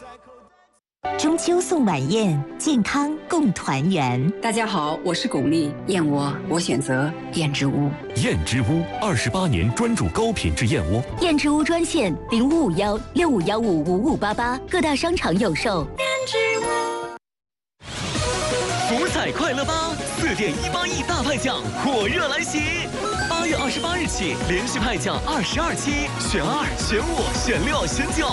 中秋送晚宴，健康共团圆。 大家好，我是巩俐，燕窝我选择燕之屋。 燕之屋28年专注高品质燕窝。 燕之屋专线0551651588，各大商场有售。燕之屋。 福彩快乐吧，4.18亿大派奖火热来袭！8月28日起，连续派奖22期，选2、选5、选6、选9。